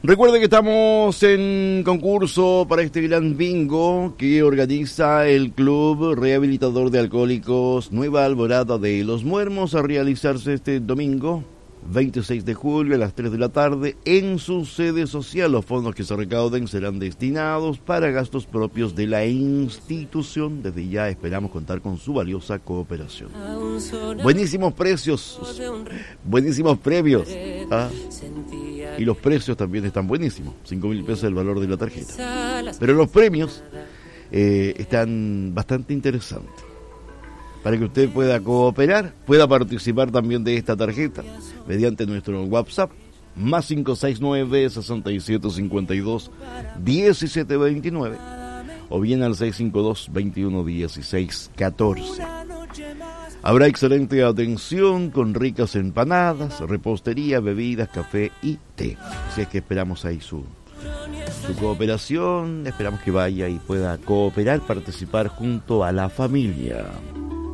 Recuerde que estamos en concurso para este gran bingo que organiza el Club Rehabilitador de Alcohólicos Nueva Alborada de Los Muermos, a realizarse este domingo 26 de julio a las 3 de la tarde en su sede social. Los fondos que se recauden serán destinados para gastos propios de la institución. Desde ya esperamos contar con su valiosa cooperación. Buenísimos precios, buenísimos premios. Y los precios también están buenísimos. 5.000 pesos el valor de la tarjeta. Pero los premios están bastante interesantes. Para que usted pueda cooperar, pueda participar también de esta tarjeta mediante nuestro WhatsApp, más 569-6752-1729, o bien al 652-2116-14. Habrá excelente atención con ricas empanadas, repostería, bebidas, café y té. Así es que esperamos ahí su cooperación, esperamos que vaya y pueda cooperar, participar junto a la familia.